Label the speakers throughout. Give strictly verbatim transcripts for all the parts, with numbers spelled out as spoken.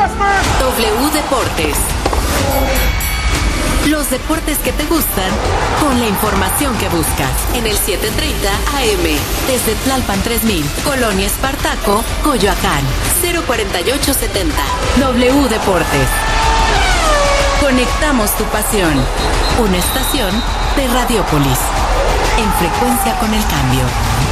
Speaker 1: W Deportes. Los deportes que te gustan, con la información que buscas. En el setecientos treinta A M, desde Tlalpan tres mil, Colonia Espartaco, Coyoacán. cero cuarenta y ocho setenta. W Deportes. Conectamos tu pasión. Una estación de Radiopolis. En frecuencia con el cambio.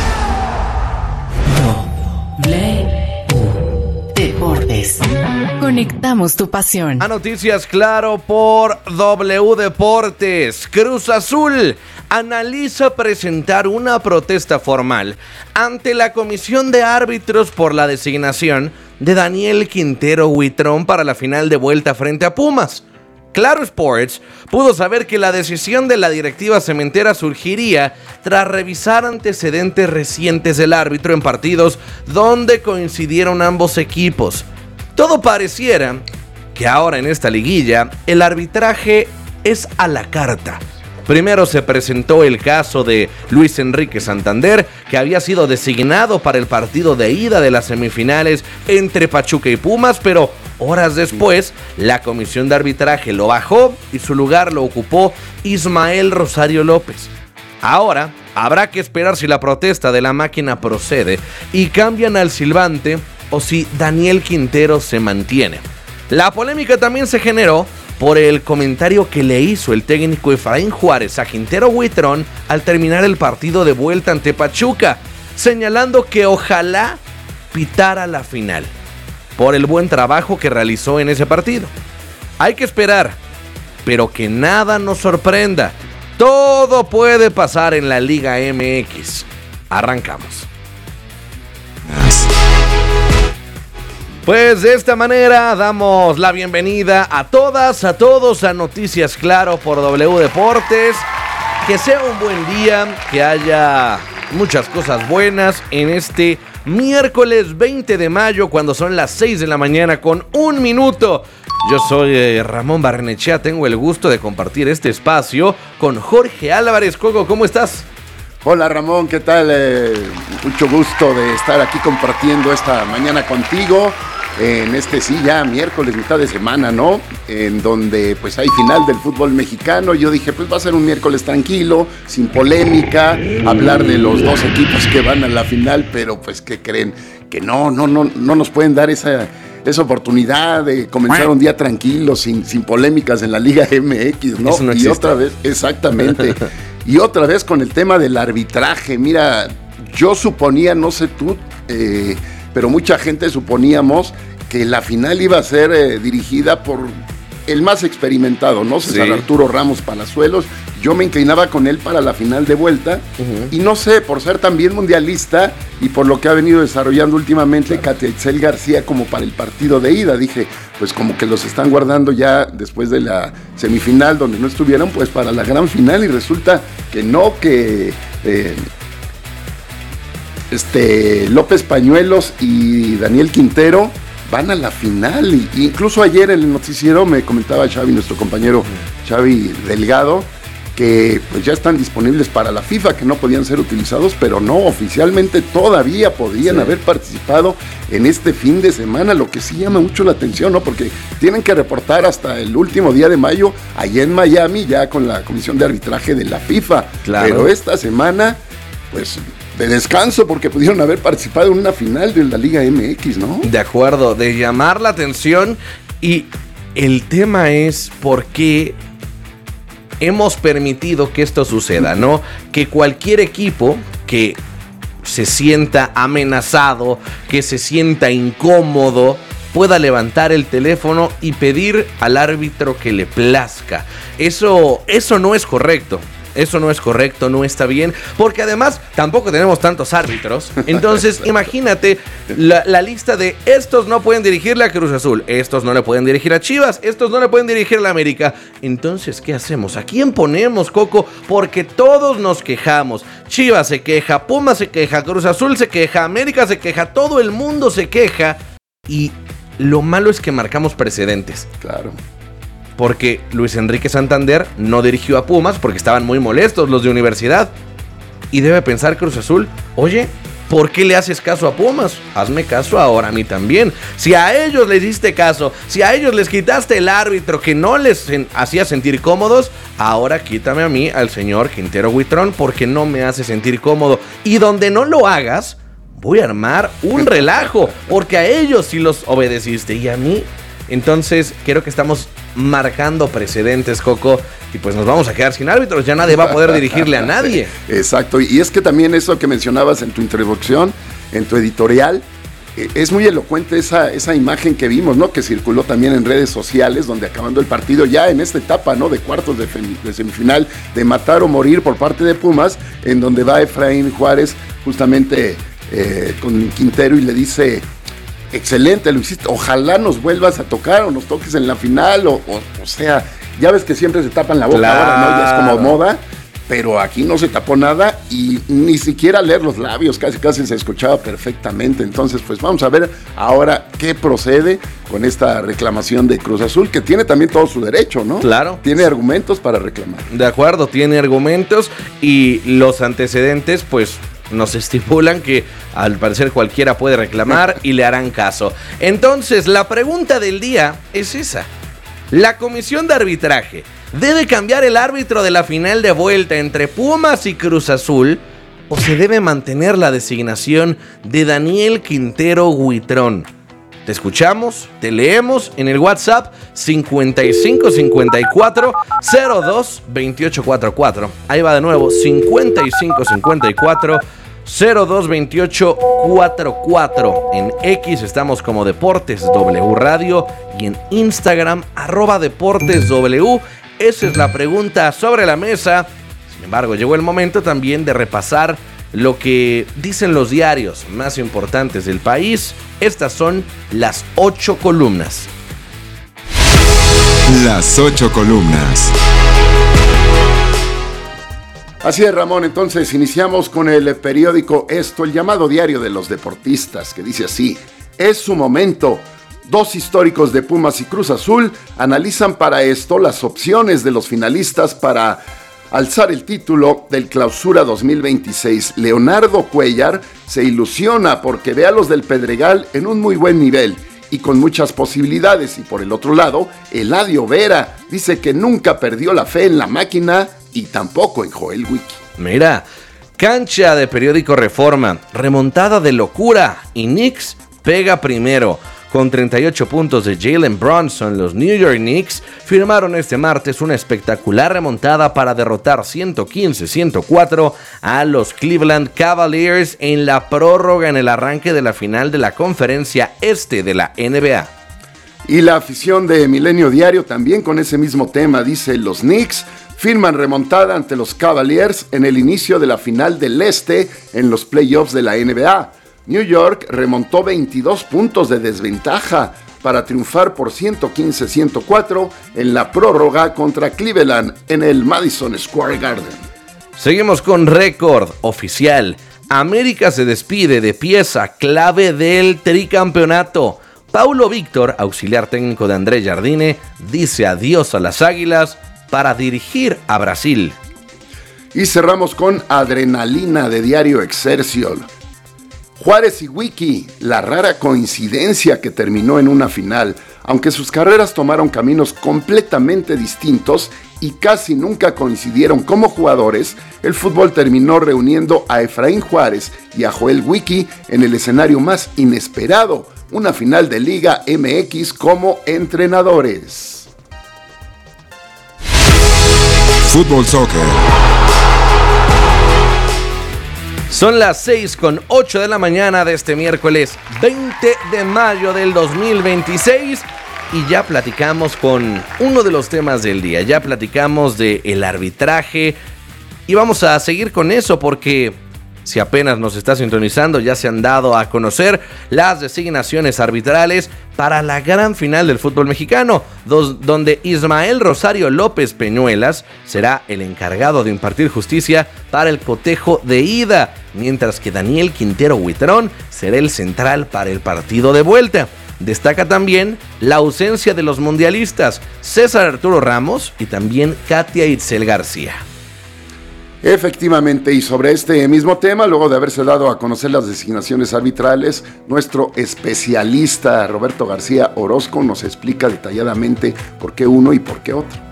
Speaker 1: W Deportes. Conectamos tu pasión.
Speaker 2: A noticias, claro, por W Deportes. Cruz Azul analiza presentar una protesta formal ante la Comisión de Árbitros por la designación de Daniel Quintero Huitrón para la final de vuelta frente a Pumas. Claro Sports pudo saber que la decisión de la directiva cementera surgiría tras revisar antecedentes recientes del árbitro en partidos donde coincidieron ambos equipos. Todo pareciera que ahora en esta liguilla el arbitraje es a la carta. Primero se presentó el caso de Luis Enrique Santander, que había sido designado para el partido de ida de las semifinales entre Pachuca y Pumas, pero horas después la comisión de arbitraje lo bajó y su lugar lo ocupó Ismael Rosario López. Ahora habrá que esperar si la protesta de la máquina procede y cambian al silbante o si Daniel Quintero se mantiene. La polémica también se generó por el comentario que le hizo el técnico Efraín Juárez a Quintero Huitrón al terminar el partido de vuelta ante Pachuca, señalando que ojalá pitara la final por el buen trabajo que realizó en ese partido. Hay que esperar, pero que nada nos sorprenda. Todo puede pasar en la Liga M X. Arrancamos. Pues de esta manera damos la bienvenida a todas, a todos a Noticias Claro por W Deportes. Que sea un buen día, que haya muchas cosas buenas en este miércoles veinte de mayo, cuando son las seis de la mañana con un minuto. Yo soy eh, Ramón Barrenechea, tengo el gusto de compartir este espacio con Jorge Álvarez. Coco, ¿cómo estás?
Speaker 3: Hola Ramón, ¿qué tal? Eh, mucho gusto de estar aquí compartiendo esta mañana contigo. En este sí, ya miércoles, mitad de semana, ¿no? En donde pues hay final del fútbol mexicano. Yo dije, pues va a ser un miércoles tranquilo, sin polémica, hablar de los dos equipos que van a la final, pero pues ¿qué creen? Que no, no, no, no nos pueden dar esa, esa oportunidad de comenzar un día tranquilo, sin, sin polémicas en la Liga M X, ¿no?
Speaker 2: Eso no
Speaker 3: y otra vez, exactamente. Y otra vez con el tema del arbitraje. Mira, yo suponía, no sé tú, eh, pero mucha gente suponíamos que la final iba a ser eh, dirigida por el más experimentado, ¿no? César sí. Arturo Ramos Palazuelos. Yo me inclinaba con él para la final de vuelta. Uh-huh. Y no sé, por ser también mundialista y por lo que ha venido desarrollando últimamente, claro, Katia Itzel García como para el partido de ida. Dije, pues como que los están guardando ya después de la semifinal donde no estuvieron, pues para la gran final. Y resulta que no, que eh, este, López Pañuelos y Daniel Quintero van a la final. Y, incluso ayer en el noticiero me comentaba Xavi, nuestro compañero Xavi Delgado, que pues ya están disponibles para la FIFA, que no podían ser utilizados, pero no, oficialmente todavía podrían sí. haber participado en este fin de semana, lo que sí llama mucho la atención, ¿no? Porque tienen que reportar hasta el último día de mayo, allá en Miami, ya con la comisión de arbitraje de la FIFA. Claro. Pero esta semana, pues de descanso, porque pudieron haber participado en una final de la Liga M X, ¿no? De
Speaker 2: acuerdo, de llamar la atención. Y el tema es por qué hemos permitido que esto suceda, ¿no? Que cualquier equipo que se sienta amenazado, que se sienta incómodo, pueda levantar el teléfono y pedir al árbitro que le plazca. Eso, eso no es correcto. Eso no es correcto, no está bien, porque además tampoco tenemos tantos árbitros. Entonces imagínate la, la lista de estos no pueden dirigirle a Cruz Azul, estos no le pueden dirigir a Chivas, estos no le pueden dirigir a la América. Entonces, ¿qué hacemos? ¿A quién ponemos, Coco? Porque todos nos quejamos. Chivas se queja, Pumas se queja, Cruz Azul se queja, América se queja, todo el mundo se queja. Y lo malo es que marcamos precedentes.
Speaker 3: Claro.
Speaker 2: Porque Luis Enrique Santander no dirigió a Pumas porque estaban muy molestos los de Universidad. Y debe pensar Cruz Azul, oye, ¿Por qué le haces caso a Pumas? Hazme caso ahora a mí también. Si a ellos les diste caso, si a ellos les quitaste el árbitro que no les en- hacía sentir cómodos, ahora quítame a mí, al señor Quintero Huitrón, porque no me hace sentir cómodo. Y donde no lo hagas, voy a armar un relajo, porque a ellos sí los obedeciste y a mí. Entonces, creo que estamos marcando precedentes, Coco, y pues nos vamos a quedar sin árbitros, ya nadie va a poder dirigirle a nadie.
Speaker 3: Exacto, y es que también eso que mencionabas en tu introducción, en tu editorial, eh, es muy elocuente esa, esa imagen que vimos, ¿no? Que circuló también en redes sociales, donde acabando el partido, ya en esta etapa, ¿no? De cuartos de, fem- de semifinal, de matar o morir por parte de Pumas, en donde va Efraín Juárez justamente eh, con Quintero y le dice: excelente, lo hiciste, ojalá nos vuelvas a tocar o nos toques en la final, o, o, o sea, ya ves que siempre se tapan la boca,
Speaker 2: claro,
Speaker 3: ahora, ¿no? Ya es como moda, pero aquí no se tapó nada y ni siquiera leer los labios, casi casi se escuchaba perfectamente. Entonces, pues vamos a ver ahora qué procede con esta reclamación de Cruz Azul, que tiene también todo su derecho, ¿no?
Speaker 2: Claro.
Speaker 3: Tiene argumentos para reclamar.
Speaker 2: De acuerdo, tiene argumentos y los antecedentes, pues nos estipulan que al parecer cualquiera puede reclamar y le harán caso. Entonces, la pregunta del día es esa. ¿La comisión de arbitraje debe cambiar el árbitro de la final de vuelta entre Pumas y Cruz Azul o se debe mantener la designación de Daniel Quintero Huitrón? Te escuchamos, te leemos en el WhatsApp cincuenta y cinco cincuenta y cuatro cero dos veintiocho cuarenta y cuatro. Ahí va de nuevo, cincuenta y cinco cincuenta y cuatro cero dos veintiocho cuarenta y cuatro. En X estamos como Deportes W Radio y en Instagram arroba Deportes W. Esa es la pregunta sobre la mesa. Sin embargo, llegó el momento también de repasar lo que dicen los diarios más importantes del país. Estas son las ocho columnas.
Speaker 4: Las ocho columnas.
Speaker 3: Así es, Ramón. Entonces iniciamos con el periódico Esto, el llamado diario de los deportistas, que dice así: es su momento. Dos históricos de Pumas y Cruz Azul analizan para esto las opciones de los finalistas para alzar el título del Clausura dos mil veintiséis. Leonardo Cuellar se ilusiona porque ve a los del Pedregal en un muy buen nivel y con muchas posibilidades. Y por el otro lado, Eladio Vera dice que nunca perdió la fe en la máquina y tampoco en Joel Wiki.
Speaker 2: Mira, cancha de periódico Reforma, remontada de locura y Knicks pega primero. Con treinta y ocho puntos de Jalen Brunson, los New York Knicks firmaron este martes una espectacular remontada para derrotar ciento quince a ciento cuatro a los Cleveland Cavaliers en la prórroga en el arranque de la final de la Conferencia Este de la N B A.
Speaker 3: Y la afición de Milenio Diario también con ese mismo tema, dice: los Knicks firman remontada ante los Cavaliers en el inicio de la final del Este en los playoffs de la N B A. New York remontó veintidós puntos de desventaja para triunfar por ciento quince a ciento cuatro en la prórroga contra Cleveland en el Madison Square Garden.
Speaker 2: Seguimos con récord oficial. América se despide de pieza clave del tricampeonato. Paulo Víctor, auxiliar técnico de Andrés Jardine, dice adiós a las Águilas para dirigir a Brasil.
Speaker 3: Y cerramos con adrenalina de Diario Excelsior. Juárez y Wiki, la rara coincidencia que terminó en una final. Aunque sus carreras tomaron caminos completamente distintos y casi nunca coincidieron como jugadores, el fútbol terminó reuniendo a Efraín Juárez y a Joel Wiki en el escenario más inesperado, una final de Liga M X como entrenadores.
Speaker 4: Fútbol Soccer.
Speaker 2: Son las seis con ocho de la mañana de este miércoles veinte de mayo del dos mil veintiséis y ya platicamos con uno de los temas del día, ya platicamos del arbitraje y vamos a seguir con eso porque si apenas nos está sintonizando ya se han dado a conocer las designaciones arbitrales para la gran final del fútbol mexicano, dos, donde Ismael Rosario López Peñuelas será el encargado de impartir justicia para el cotejo de ida, mientras que Daniel Quintero Huitrón será el central para el partido de vuelta. Destaca también la ausencia de los mundialistas César Arturo Ramos y también Katia Itzel García.
Speaker 3: Efectivamente, y sobre este mismo tema, luego de haberse dado a conocer las designaciones arbitrales, nuestro especialista Roberto García Orozco nos explica detalladamente por qué uno y por qué otro.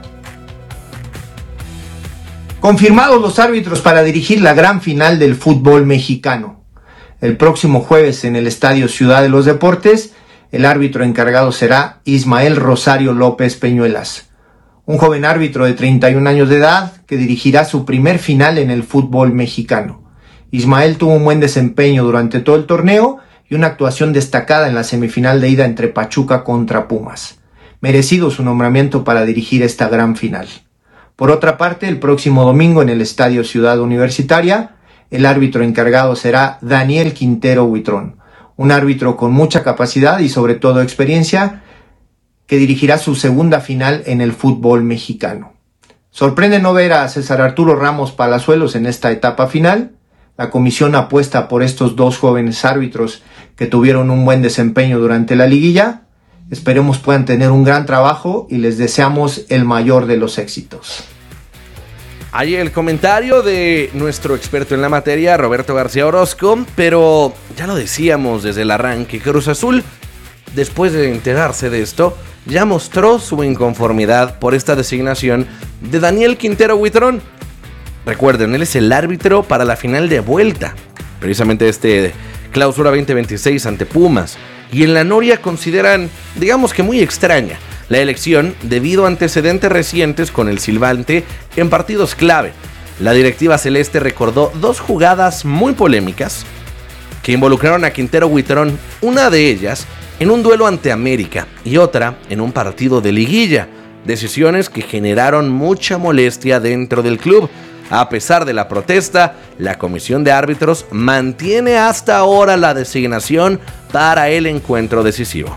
Speaker 5: Confirmados los árbitros para dirigir la gran final del fútbol mexicano. El próximo jueves en el Estadio Ciudad de los Deportes, el árbitro encargado será Ismael Rosario López Peñuelas, un joven árbitro de treinta y un años de edad que dirigirá su primer final en el fútbol mexicano. Ismael tuvo un buen desempeño durante todo el torneo y una actuación destacada en la semifinal de ida entre Pachuca contra Pumas. Merecido su nombramiento para dirigir esta gran final. Por otra parte, el próximo domingo en el Estadio Ciudad Universitaria, el árbitro encargado será Daniel Quintero Huitrón, un árbitro con mucha capacidad y sobre todo experiencia, que dirigirá su segunda final en el fútbol mexicano. Sorprende no ver a César Arturo Ramos Palazuelos en esta etapa final. La comisión apuesta por estos dos jóvenes árbitros que tuvieron un buen desempeño durante la liguilla. Esperemos puedan tener un gran trabajo y les deseamos el mayor de los éxitos.
Speaker 2: Ahí el comentario de nuestro experto en la materia, Roberto García Orozco, pero ya lo decíamos desde el arranque, Cruz Azul, después de enterarse de esto, ya mostró su inconformidad por esta designación de Daniel Quintero Huitrón. Recuerden, él es el árbitro para la final de vuelta, precisamente este Clausura veinte veintiséis ante Pumas. Y en la Noria consideran, digamos que muy extraña, la elección debido a antecedentes recientes con el silbante en partidos clave. La directiva celeste recordó dos jugadas muy polémicas que involucraron a Quintero Huitrón, una de ellas en un duelo ante América y otra en un partido de liguilla, decisiones que generaron mucha molestia dentro del club. A pesar de la protesta, la comisión de árbitros mantiene hasta ahora la designación para el encuentro decisivo.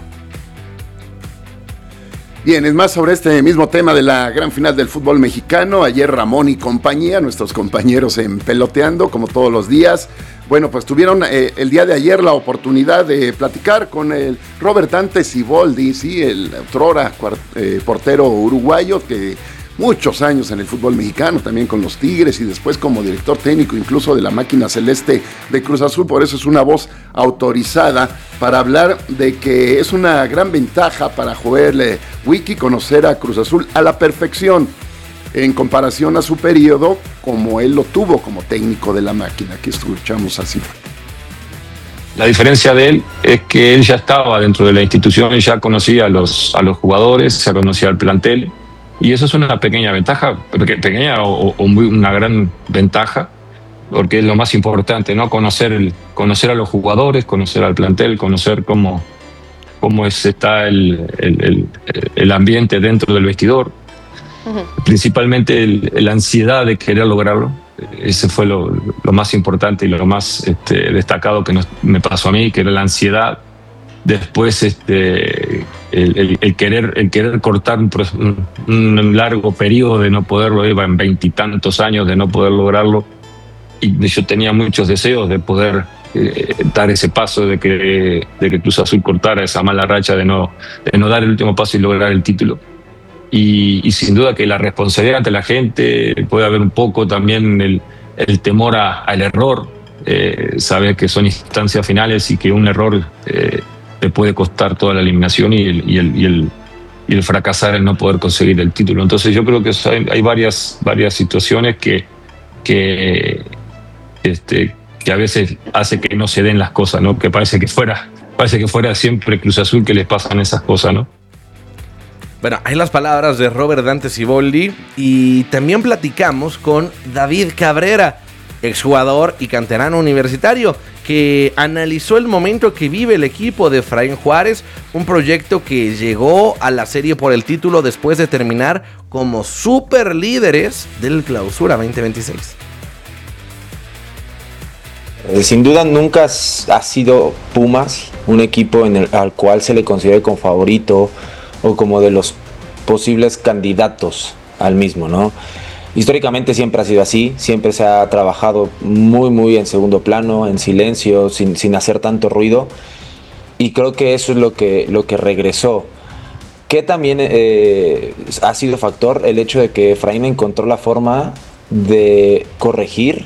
Speaker 3: Bien, es más sobre este mismo tema de la gran final del fútbol mexicano. Ayer Ramón y compañía, nuestros compañeros en Peloteando, como todos los días, bueno, pues tuvieron eh, el día de ayer la oportunidad de platicar con el Robert Dante Siboldi, sí, el otrora eh, portero uruguayo que muchos años en el fútbol mexicano, también con los Tigres y después como director técnico incluso de la máquina celeste de Cruz Azul. Por eso es una voz autorizada para hablar de que es una gran ventaja para Joel Wiki conocer a Cruz Azul a la perfección en comparación a su periodo como él lo tuvo como técnico de la máquina, que escuchamos así.
Speaker 6: La diferencia de él es que él ya estaba dentro de la institución y ya conocía a los, a los jugadores, ya conocía al plantel. Y eso es una pequeña ventaja, pequeña o, o muy, una gran ventaja, porque es lo más importante, ¿no? Conocer, el, conocer a los jugadores, conocer al plantel, conocer cómo, cómo es, está el, el, el, el ambiente dentro del vestidor. Uh-huh. Principalmente el, la ansiedad de querer lograrlo. Ese fue lo, lo más importante y lo más este, destacado que nos, me pasó a mí, que era la ansiedad. Después este, el, el, el, querer, el querer cortar un, un largo periodo de no poderlo, iba en veintitantos años de no poder lograrlo, y yo tenía muchos deseos de poder eh, dar ese paso, de que, de que Cruz Azul cortara esa mala racha de no, de no dar el último paso y lograr el título. Y, y sin duda que la responsabilidad ante la gente, puede haber un poco también el, el temor a, al error, eh, saber que son instancias finales y que un error eh, te puede costar toda la eliminación y el, y, el, y, el, y el fracasar en no poder conseguir el título. Entonces yo creo que hay, hay varias, varias situaciones que, que, este, que a veces hace que no se den las cosas, ¿no? Que parece que fuera, parece que fuera siempre Cruz Azul que les pasan esas cosas, ¿no?
Speaker 2: Bueno, hay las palabras de Robert Dante Siboldi y también platicamos con David Cabrera, exjugador y canterano universitario, que analizó el momento que vive el equipo de Efraín Juárez, un proyecto que llegó a la serie por el título después de terminar como super líderes del Clausura veinte veintiséis.
Speaker 7: Eh, sin duda nunca ha sido Pumas un equipo en el, al cual se le considere como favorito o como de los posibles candidatos al mismo, ¿no? Históricamente siempre ha sido así, siempre se ha trabajado muy muy en segundo plano, en silencio, sin, sin hacer tanto ruido, y creo que eso es lo que, lo que regresó. Que también eh, ha sido factor el hecho de que Efraín encontró la forma de corregir,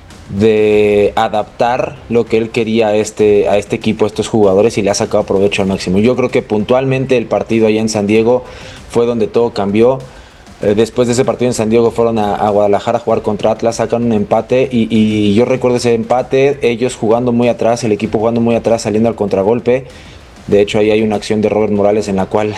Speaker 7: de adaptar lo que él quería a este, a este equipo, a estos jugadores, y le ha sacado provecho al máximo. Yo creo que puntualmente el partido allá en San Diego fue donde todo cambió. Eh, después de ese partido en San Diego fueron a, a Guadalajara a jugar contra Atlas, sacan un empate y, y yo recuerdo ese empate, ellos jugando muy atrás, el equipo jugando muy atrás, saliendo al contragolpe. De hecho ahí hay una acción de Robert Morales en la cual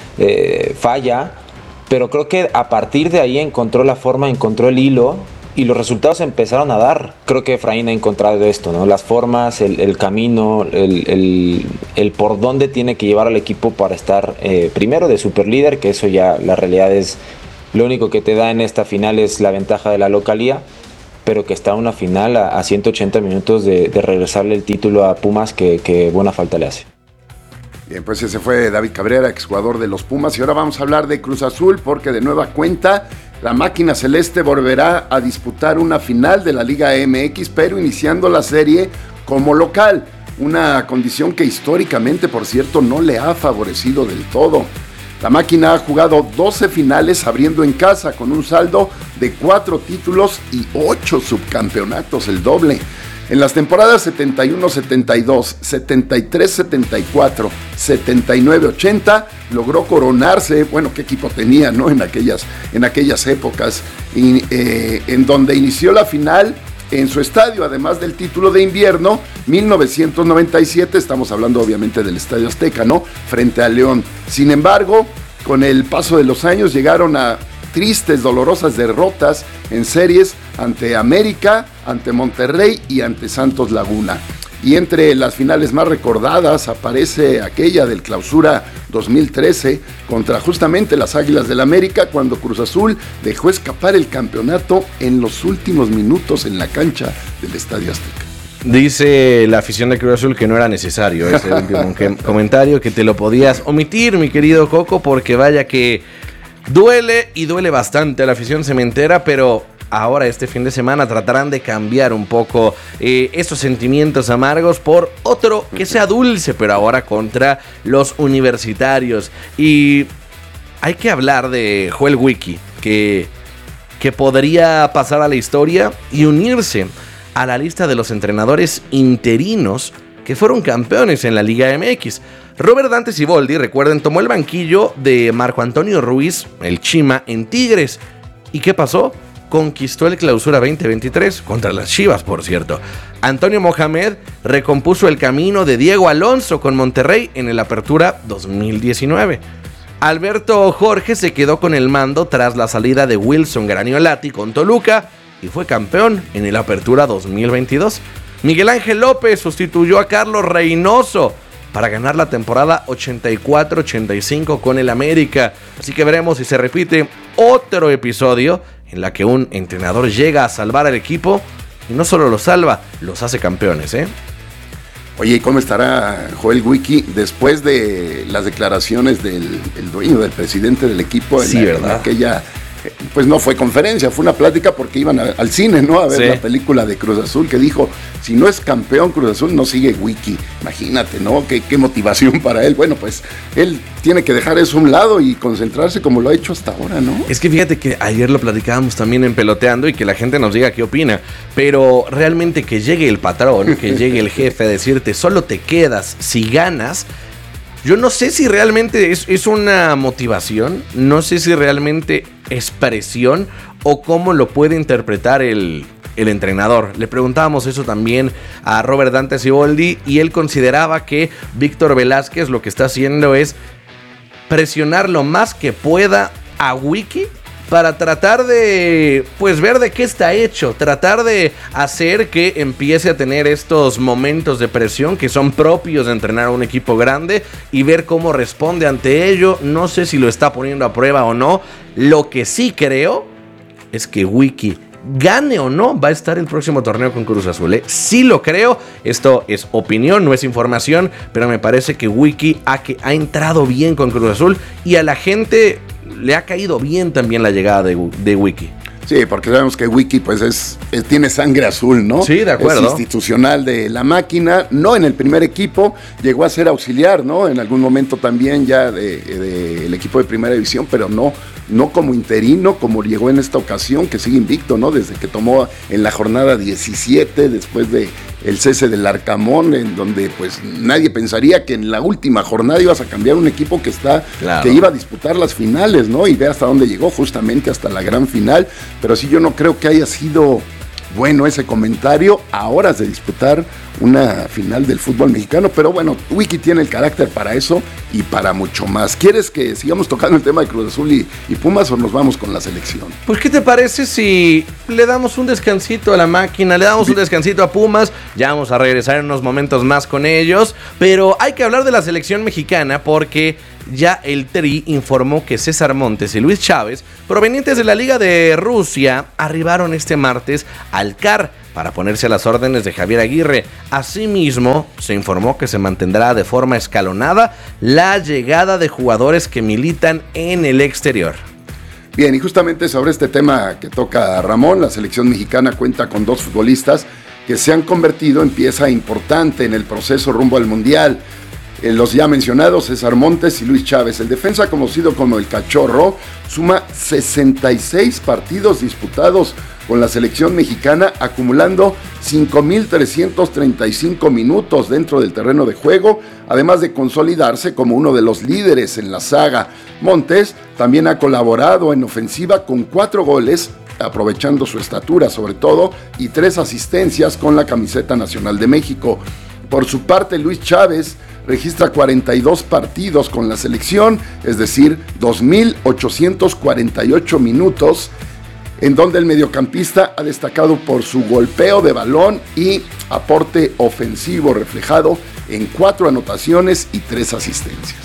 Speaker 7: eh, falla, pero creo que a partir de ahí encontró la forma, encontró el hilo y los resultados empezaron a dar. Creo que Efraín ha encontrado esto, ¿no? Las formas, el, el camino, el, el, el por dónde tiene que llevar al equipo para estar eh, primero de superlíder, que eso ya la realidad es lo único que te da en esta final es la ventaja de la localía, pero que está una final a, a ciento ochenta minutos de, de regresarle el título a Pumas, que, que buena falta le hace.
Speaker 3: Bien, pues ese fue David Cabrera, exjugador de los Pumas, y ahora vamos a hablar de Cruz Azul, porque de nueva cuenta la máquina celeste volverá a disputar una final de la Liga M X, pero iniciando la serie como local, una condición que históricamente, por cierto, no le ha favorecido del todo. La máquina ha jugado doce finales abriendo en casa, con un saldo de cuatro títulos y ocho subcampeonatos, el doble. En las temporadas setenta y uno setenta y dos, setenta y tres setenta y cuatro, setenta y nueve ochenta, logró coronarse, bueno, qué equipo tenía, ¿no? En aquellas, en aquellas épocas, y, eh, en donde inició la final en su estadio, además del título de invierno, mil novecientos noventa y siete, estamos hablando obviamente del Estadio Azteca, ¿no? Frente a León. Sin embargo, con el paso de los años llegaron a tristes, dolorosas derrotas en series ante América, ante Monterrey y ante Santos Laguna. Y entre las finales más recordadas aparece aquella del Clausura dos mil trece contra justamente las Águilas del América, cuando Cruz Azul dejó escapar el campeonato en los últimos minutos en la cancha del Estadio Azteca.
Speaker 2: Dice la afición de Cruz Azul que no era necesario ese último comentario, que te lo podías omitir, mi querido Coco, porque vaya que duele y duele bastante a la afición cementera, pero ahora este fin de semana tratarán de cambiar un poco eh, esos sentimientos amargos por otro que sea dulce, pero ahora contra los universitarios. Y hay que hablar de Joel Wiki, que, que podría pasar a la historia y unirse a la lista de los entrenadores interinos que fueron campeones en la Liga M X. Robert Dante Siboldi, recuerden, tomó el banquillo de Marco Antonio Ruiz, el Chima, en Tigres. ¿Y qué pasó? Conquistó el Clausura veinte veintitrés contra las Chivas, por cierto. Antonio Mohamed recompuso el camino de Diego Alonso con Monterrey en el Apertura dos mil diecinueve. Alberto Jorge se quedó con el mando tras la salida de Wilson Graniolati con Toluca y fue campeón en el Apertura dos mil veintidós. Miguel Ángel López sustituyó a Carlos Reynoso para ganar la temporada ochenta y cuatro ochenta y cinco con el América. Así que veremos si se repite otro episodio en la que un entrenador llega a salvar al equipo y no solo los salva, los hace campeones, ¿eh?
Speaker 3: Oye, ¿y cómo estará Joel Wiki después de las declaraciones del el dueño, del presidente del equipo? En
Speaker 2: sí,
Speaker 3: la,
Speaker 2: ¿verdad?
Speaker 3: En aquella, pues no fue conferencia, fue una plática porque iban a, al cine, ¿no? A ver sí. La película de Cruz Azul, que dijo, si no es campeón Cruz Azul, no sigue Wiki. Imagínate, ¿no? Qué, qué motivación para él. Bueno, pues él tiene que dejar eso a un lado y concentrarse como lo ha hecho hasta ahora, ¿no?
Speaker 2: Es que fíjate que ayer lo platicábamos también en Peloteando y que la gente nos diga qué opina, pero realmente que llegue el patrón, que llegue el jefe a decirte, solo te quedas si ganas. Yo no sé si realmente es, es una motivación, no sé si realmente es presión o cómo lo puede interpretar el, el entrenador. Le preguntábamos eso también a Robert Dante Siboldi y él consideraba que Víctor Velázquez lo que está haciendo es presionar lo más que pueda a Wiki para tratar de, pues, ver de qué está hecho, tratar de hacer que empiece a tener estos momentos de presión que son propios de entrenar a un equipo grande y ver cómo responde ante ello. No sé si lo está poniendo a prueba o no. Lo que sí creo es que Wiki, gane o no, va a estar el próximo torneo con Cruz Azul, ¿eh? Sí lo creo, esto es opinión, no es información, pero me parece que Wiki ha, que ha entrado bien con Cruz Azul y a la gente le ha caído bien también la llegada de, de Wiki.
Speaker 3: Sí, porque sabemos que Wiki pues es, es tiene sangre azul, ¿no?
Speaker 2: Sí, de acuerdo.
Speaker 3: Es institucional de la máquina, no en el primer equipo, llegó a ser auxiliar, ¿no? En algún momento también ya del de, de equipo de primera división, pero no, no como interino, como llegó en esta ocasión, que sigue invicto, ¿no? Desde que tomó en la jornada diecisiete, después de el cese del Arcamón, en donde pues nadie pensaría que en la última jornada ibas a cambiar un equipo que está, claro, que iba a disputar las finales, ¿no? Y ve hasta dónde llegó, justamente hasta la gran final. Pero sí, yo no creo que haya sido bueno ese comentario a horas de disputar una final del fútbol mexicano, pero bueno, Wiki tiene el carácter para eso y para mucho más. ¿Quieres que sigamos tocando el tema de Cruz Azul y, y Pumas o nos vamos con la selección?
Speaker 2: Pues, ¿qué te parece si le damos un descansito a la máquina, le damos un descansito a Pumas? Ya vamos a regresar en unos momentos más con ellos, pero hay que hablar de la selección mexicana porque ya el Tri informó que César Montes y Luis Chávez, provenientes de la Liga de Rusia, arribaron este martes al C A R para ponerse a las órdenes de Javier Aguirre. Asimismo, se informó que se mantendrá de forma escalonada la llegada de jugadores que militan en el exterior.
Speaker 3: Bien, y justamente sobre este tema que toca Ramón, la selección mexicana cuenta con dos futbolistas que se han convertido en pieza importante en el proceso rumbo al Mundial. Eh, los ya mencionados César Montes y Luis Chávez. El defensa conocido como el Cachorro suma sesenta y seis partidos disputados con la selección mexicana, acumulando cinco mil trescientos treinta y cinco minutos dentro del terreno de juego, además de consolidarse como uno de los líderes en la saga. Montes también ha colaborado en ofensiva con cuatro goles, aprovechando su estatura sobre todo, y tres asistencias con la camiseta nacional de México. Por su parte, Luis Chávez registra cuarenta y dos partidos con la selección, es decir, dos mil ochocientos cuarenta y ocho minutos, en donde el mediocampista ha destacado por su golpeo de balón y aporte ofensivo reflejado en cuatro anotaciones y tres asistencias.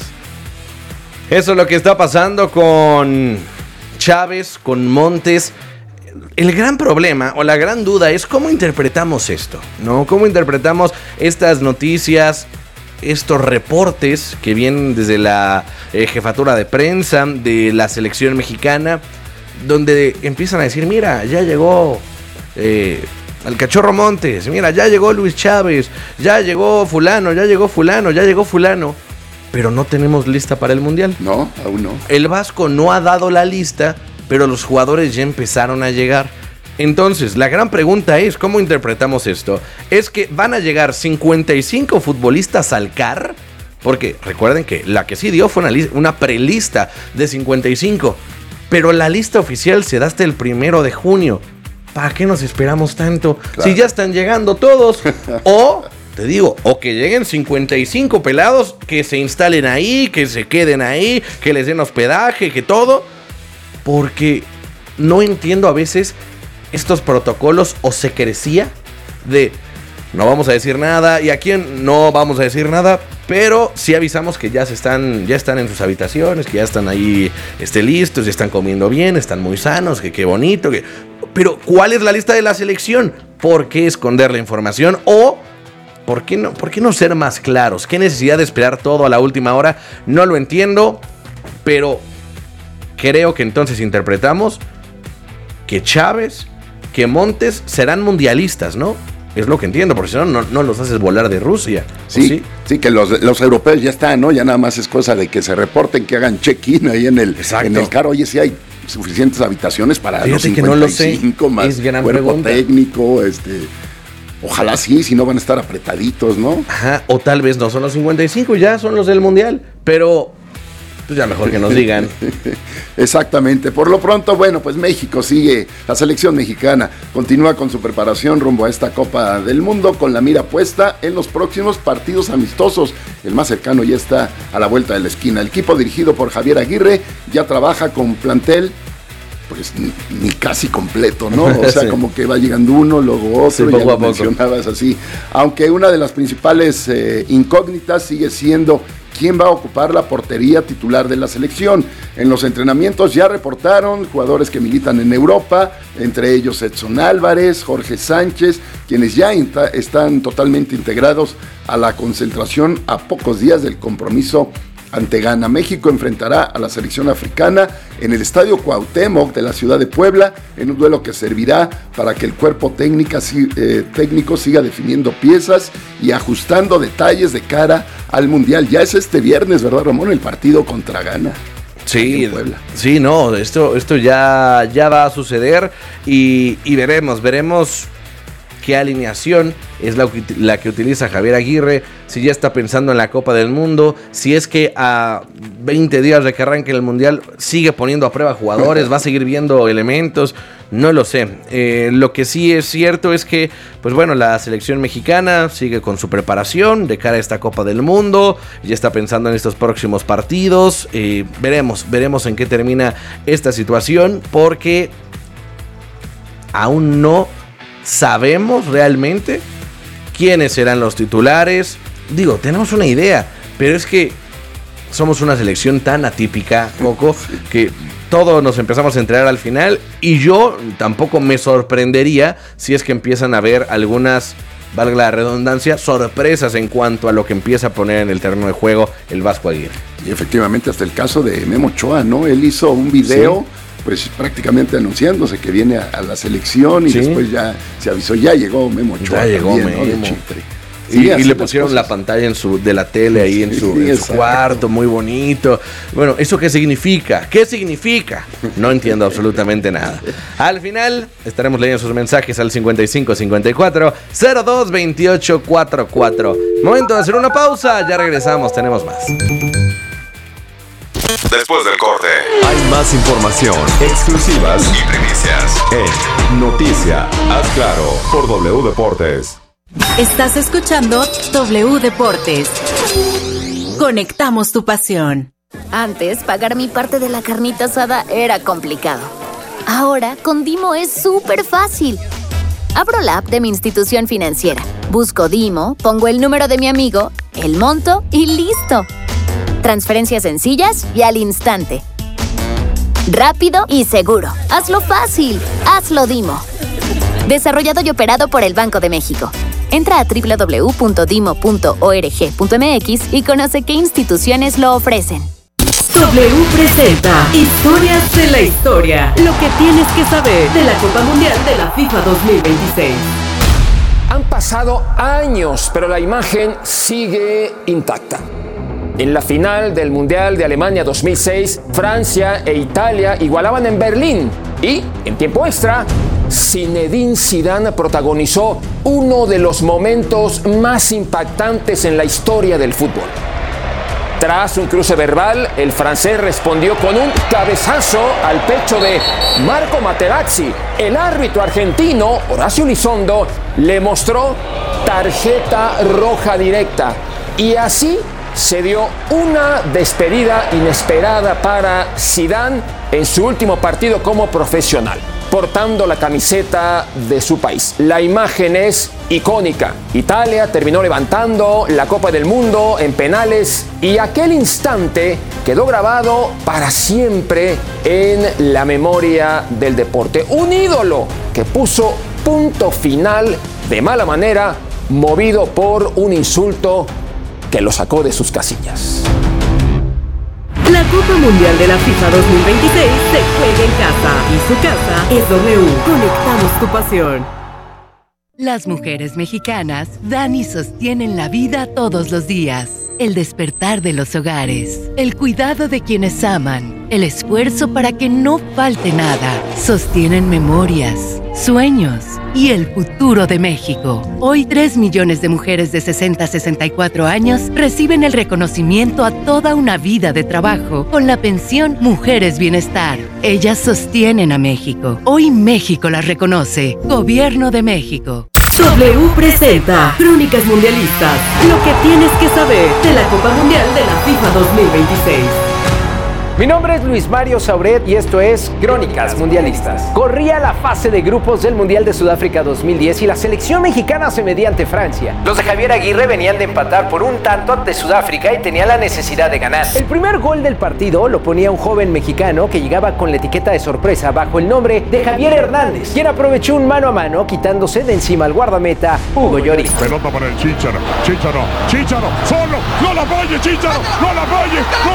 Speaker 2: Eso es lo que está pasando con Chávez, con Montes. El gran problema o la gran duda es cómo interpretamos esto, ¿no? ¿Cómo interpretamos estas noticias, estos reportes que vienen desde la eh, jefatura de prensa de la selección mexicana, donde empiezan a decir, mira, ya llegó eh, el Cachorro Montes, mira, ya llegó Luis Chávez, ya llegó fulano, ya llegó fulano, ya llegó fulano, pero no tenemos lista para el Mundial?
Speaker 3: No, aún no.
Speaker 2: El Vasco no ha dado la lista, pero los jugadores ya empezaron a llegar. Entonces, la gran pregunta es, ¿cómo interpretamos esto? ¿Es que van a llegar cincuenta y cinco futbolistas al C A R? Porque recuerden que la que sí dio fue una, li- una prelista de cincuenta y cinco, pero la lista oficial se da hasta el primero de junio. ¿Para qué nos esperamos tanto? Claro. Si ya están llegando todos. O, te digo, o que lleguen cincuenta y cinco pelados, que se instalen ahí, que se queden ahí, que les den hospedaje, que todo. Porque no entiendo a veces estos protocolos o secrecía de no vamos a decir nada y a quién no vamos a decir nada, pero sí avisamos que ya se están, ya están en sus habitaciones, que ya están ahí este, listos, ya están comiendo bien, están muy sanos, que qué bonito, que... pero ¿cuál es la lista de la selección? ¿Por qué esconder la información? O ¿por qué no, por qué no ser más claros? ¿Qué necesidad de esperar todo a la última hora? No lo entiendo, pero creo que entonces interpretamos que Chávez, que Montes serán mundialistas, ¿no? Es lo que entiendo, porque si no, no, no los haces volar de Rusia.
Speaker 3: Sí, sí, sí, que los, los europeos ya están, ¿no? Ya nada más es cosa de que se reporten, que hagan check-in ahí en el, en el carro. Oye, sí hay suficientes habitaciones para
Speaker 2: Fíjate
Speaker 3: los cincuenta y cinco,
Speaker 2: que no lo sé.
Speaker 3: más
Speaker 2: es gran
Speaker 3: cuerpo
Speaker 2: pregunta.
Speaker 3: técnico, este... Ojalá sí, si no van a estar apretaditos, ¿no?
Speaker 2: Ajá, o tal vez no son los cincuenta y cinco, ya son los del Mundial, pero... pues ya mejor que nos digan.
Speaker 3: Exactamente. Por lo pronto, bueno, pues México sigue, la selección mexicana continúa con su preparación rumbo a esta Copa del Mundo con la mira puesta en los próximos partidos amistosos. El más cercano ya está a la vuelta de la esquina. El equipo dirigido por Javier Aguirre ya trabaja con plantel pues ni, ni casi completo, ¿no? O sea, sí, como que va llegando uno, luego otro,
Speaker 2: sí,
Speaker 3: ya lo mencionabas así. Aunque una de las principales eh, incógnitas sigue siendo quién va a ocupar la portería titular de la selección. En los entrenamientos ya reportaron jugadores que militan en Europa, entre ellos Edson Álvarez, Jorge Sánchez, quienes ya inta- están totalmente integrados a la concentración a pocos días del compromiso ante Ghana. México enfrentará a la selección africana en el Estadio Cuauhtémoc de la ciudad de Puebla, en un duelo que servirá para que el cuerpo técnica, eh, técnico siga definiendo piezas y ajustando detalles de cara al Mundial. Ya es este viernes, ¿verdad, Ramón? El partido contra Ghana.
Speaker 2: Sí, sí, no, esto, esto ya, ya va a suceder y, y veremos, veremos qué alineación es la, la que utiliza Javier Aguirre, si ya está pensando en la Copa del Mundo, si es que a veinte días de que arranque el Mundial sigue poniendo a prueba jugadores, va a seguir viendo elementos, no lo sé. Eh, lo que sí es cierto es que, pues bueno, la selección mexicana sigue con su preparación de cara a esta Copa del Mundo, ya está pensando en estos próximos partidos, eh, veremos, veremos en qué termina esta situación, porque aún no sabemos realmente quiénes serán los titulares. Digo, tenemos una idea, pero es que somos una selección tan atípica, Coco, que todos nos empezamos a enterar al final, y yo tampoco me sorprendería si es que empiezan a haber algunas, valga la redundancia, sorpresas en cuanto a lo que empieza a poner en el terreno de juego el Vasco Aguirre.
Speaker 3: Y efectivamente, hasta el caso de Memo Ochoa, ¿no? Él hizo un video, sí, pues prácticamente anunciándose que viene a, a la selección, y sí, después ya se avisó, ya llegó Memo Ochoa.
Speaker 2: Ya llegó
Speaker 3: también,
Speaker 2: Memo.
Speaker 3: ¿no? De Chipre.
Speaker 2: Sí, y, y le pusieron la pantalla en su, de la tele ahí en su, sí, en su cuarto, muy bonito. Bueno, ¿eso qué significa? ¿Qué significa? No entiendo absolutamente nada. Al final estaremos leyendo sus mensajes al cincuenta y cinco cincuenta y cuatro cero dos veintiocho cuarenta y cuatro. Momento de hacer una pausa, ya regresamos, tenemos más.
Speaker 4: Después del corte, hay más información, exclusivas y primicias en Noticia Haz Claro por W Deportes.
Speaker 1: Estás escuchando W Deportes. Conectamos tu pasión.
Speaker 8: Antes, pagar mi parte de la carnita asada era complicado. Ahora, con Dimo es súper fácil. Abro la app de mi institución financiera, busco Dimo, pongo el número de mi amigo, el monto y listo. Transferencias sencillas y al instante. Rápido y seguro. Hazlo fácil. Hazlo Dimo. Desarrollado y operado por el Banco de México. Entra a doble u doble u doble u punto dimo punto org punto m x y conoce qué instituciones lo ofrecen.
Speaker 1: W presenta Historias de la Historia. Lo que tienes que saber de la Copa Mundial de la FIFA dos mil veintiséis.
Speaker 9: Han pasado años, pero la imagen sigue intacta. En la final del Mundial de Alemania dos mil seis, Francia e Italia igualaban en Berlín y, en tiempo extra, Zinedine Zidane protagonizó uno de los momentos más impactantes en la historia del fútbol. Tras un cruce verbal, el francés respondió con un cabezazo al pecho de Marco Materazzi. El árbitro argentino, Horacio Elizondo, le mostró tarjeta roja directa. Y así se dio una despedida inesperada para Zidane en su último partido como profesional, portando la camiseta de su país. La imagen es icónica. Italia terminó levantando la Copa del Mundo en penales y aquel instante quedó grabado para siempre en la memoria del deporte. Un ídolo que puso punto final de mala manera, movido por un insulto que lo sacó de sus casillas.
Speaker 1: La Copa Mundial de la FIFA dos mil veintiséis se juega en casa y su casa es W. Conectamos tu pasión.
Speaker 10: Las mujeres mexicanas dan y sostienen la vida todos los días. El despertar de los hogares, el cuidado de quienes aman, el esfuerzo para que no falte nada. Sostienen memorias, sueños y el futuro de México. Hoy tres millones de mujeres de sesenta a sesenta y cuatro años reciben el reconocimiento a toda una vida de trabajo con la pensión Mujeres Bienestar. Ellas sostienen a México. Hoy México las reconoce. Gobierno de México.
Speaker 1: W presenta Crónicas Mundialistas. Lo que tienes que saber de la Copa Mundial de la FIFA dos mil veintiséis.
Speaker 11: Mi nombre es Luis Mario Sauret y esto es Crónicas Mundialistas. Corría la fase de grupos del Mundial de Sudáfrica dos mil diez y la selección mexicana se medía ante Francia. Los de Javier Aguirre venían de empatar por un tanto ante Sudáfrica y tenían la necesidad de ganar. El primer gol del partido lo ponía un joven mexicano que llegaba con la etiqueta de sorpresa bajo el nombre de Javier Hernández, quien aprovechó un mano a mano quitándose de encima al guardameta Hugo Lloris.
Speaker 12: Pelota para el Chícharo, Chícharo, Chícharo, solo, no la falle Chícharo, no la falle, no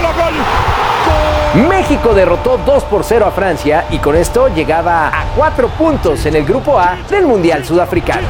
Speaker 11: México derrotó dos por cero a Francia y con esto llegaba a cuatro puntos en el grupo A del Mundial Sudafricano.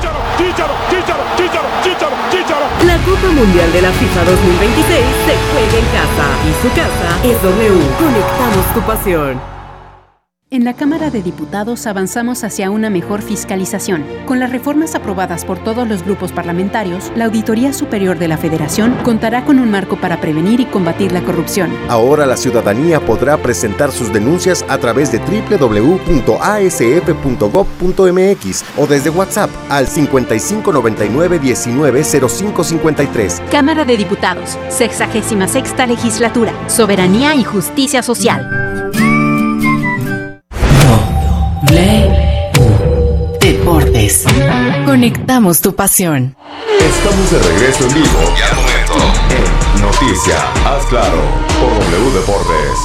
Speaker 1: La Copa Mundial de la FIFA dos mil veintiséis se juega en casa y su casa es W. Conectamos tu pasión.
Speaker 12: En la Cámara de Diputados avanzamos hacia una mejor fiscalización. Con las reformas aprobadas por todos los grupos parlamentarios, la Auditoría Superior de la Federación contará con un marco para prevenir y combatir la corrupción.
Speaker 13: Ahora la ciudadanía podrá presentar sus denuncias a través de doble u doble u doble u punto a s f punto gob punto m x o desde WhatsApp al cincuenta y cinco noventa y nueve diecinueve cero cinco cincuenta y tres.
Speaker 12: Cámara de Diputados, sexagésima sexta Legislatura, Soberanía y Justicia Social.
Speaker 1: Deportes. Conectamos tu pasión.
Speaker 4: Estamos de regreso en vivo y al momento en Noticia, haz claro, por W Deportes.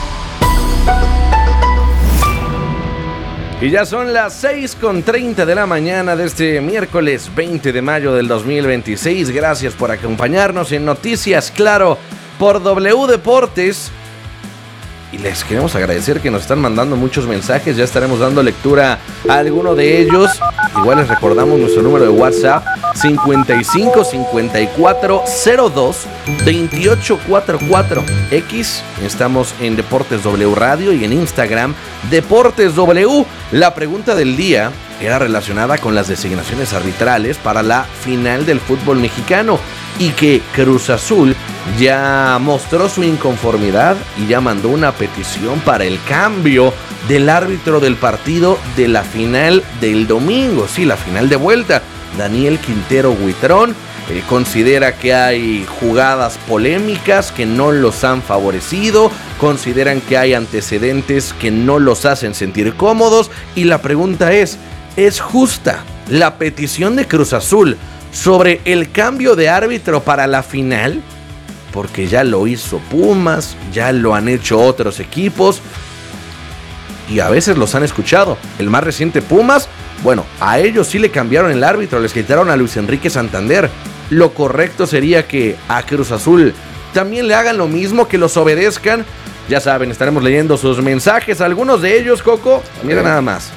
Speaker 2: Y ya son las seis con treinta de la mañana de este miércoles veinte de mayo del dos mil veintiséis. Gracias por acompañarnos en Noticias Claro por W Deportes. Y les queremos agradecer que nos están mandando muchos mensajes. Ya estaremos dando lectura a alguno de ellos. Igual les recordamos nuestro número de WhatsApp: cincuenta y cinco cincuenta y cuatro cero dos veintiocho cuarenta y cuatro. X, estamos en Deportes W Radio, y en Instagram Deportes W. La pregunta del día era relacionada con las designaciones arbitrales para la final del fútbol mexicano, y que Cruz Azul ya mostró su inconformidad y ya mandó una petición para el cambio del árbitro del partido de la final del domingo, sí, la final de vuelta. Daniel Quintero Huitrón eh, considera que hay jugadas polémicas que no los han favorecido, consideran que hay antecedentes que no los hacen sentir cómodos, y la pregunta es, ¿es justa la petición de Cruz Azul sobre el cambio de árbitro para la final? Porque ya lo hizo Pumas, ya lo han hecho otros equipos y a veces los han escuchado. El más reciente, Pumas, bueno, a ellos sí le cambiaron el árbitro, les quitaron a Luis Enrique Santander. Lo correcto sería que a Cruz Azul también le hagan lo mismo, que los obedezcan. Ya saben, estaremos leyendo sus mensajes, algunos de ellos, Coco, mira nada más.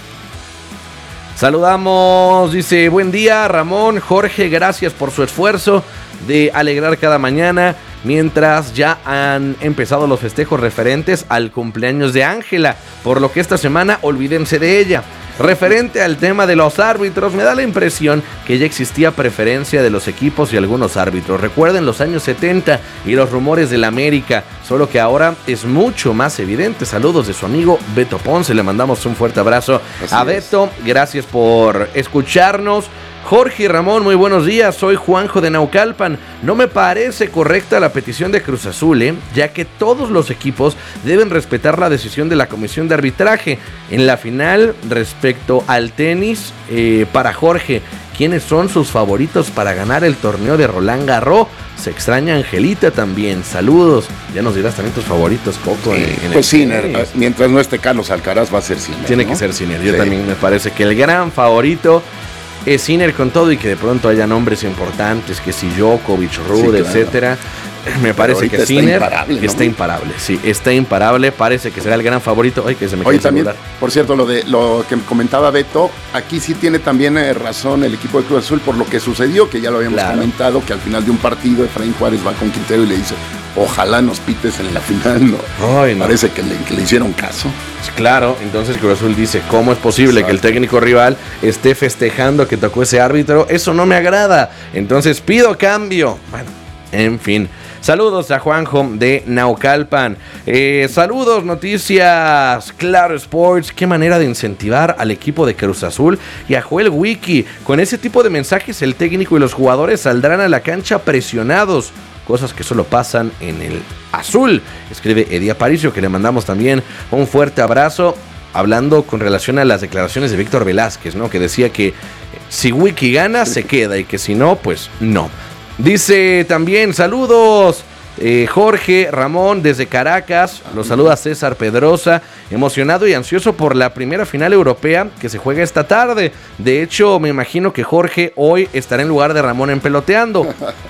Speaker 2: Saludamos, dice, buen día Ramón, Jorge, gracias por su esfuerzo de alegrar cada mañana, mientras ya han empezado los festejos referentes al cumpleaños de Ángela, por lo que esta semana olvídense de ella. Referente al tema de los árbitros, me da la impresión que ya existía preferencia de los equipos y algunos árbitros. Recuerden los años setenta y los rumores del América, solo que ahora es mucho más evidente. Saludos de su amigo Beto Ponce, le mandamos un fuerte abrazo Así a Beto, es. Gracias por escucharnos. Jorge y Ramón, muy buenos días, soy Juanjo de Naucalpan. No me parece correcta la petición de Cruz Azul, ¿eh? ya que todos los equipos deben respetar la decisión de la comisión de arbitraje. En la final, respecto al tenis, eh, para Jorge, ¿quiénes son sus favoritos para ganar el torneo de Roland Garros? Se extraña Angelita también, saludos. Ya nos dirás también tus favoritos, Coco.
Speaker 3: Eh, en, en pues Sinner, mientras no esté Carlos Alcaraz va a ser Sinner.
Speaker 2: Tiene ¿no? que ser Sinner, yo sí. también me parece que el gran favorito es Sinner, con todo y que de pronto haya nombres importantes, que si Djokovic, Ruud, sí, claro. etcétera. Me parece que Sinner está imparable, ¿no? está imparable, sí, está imparable, parece que será el gran favorito. Ay, que se me
Speaker 3: Oye, también, celular. Por cierto, lo de lo que comentaba Beto, aquí sí tiene también eh, razón el equipo de Cruz Azul por lo que sucedió, que ya lo habíamos claro. comentado, que al final de un partido Efraín Juárez va con Quintero y le dice, ojalá nos pites en la final, ¿no? Ay, no. Parece que le, que le hicieron caso.
Speaker 2: Claro, entonces Cruz Azul dice, ¿cómo es posible Exacto. que el técnico rival esté festejando que tocó ese árbitro? Eso no me agrada, entonces pido cambio. Bueno, en fin. Saludos a Juanjo de Naucalpan. Eh, saludos, Noticias Claro Sports. Qué manera de incentivar al equipo de Cruz Azul y a Joel Wiki. Con ese tipo de mensajes, el técnico y los jugadores saldrán a la cancha presionados. Cosas que solo pasan en el azul. Escribe Eddie Aparicio, que le mandamos también un fuerte abrazo. Hablando con relación a las declaraciones de Víctor Velázquez, ¿no? Que decía que si Wiki gana, se queda, y que si no, pues no. Dice también, saludos eh, Jorge, Ramón desde Caracas, los saluda César Pedrosa, emocionado y ansioso por la primera final europea que se juega esta tarde. De hecho, me imagino que Jorge hoy estará en lugar de Ramón en Peloteando.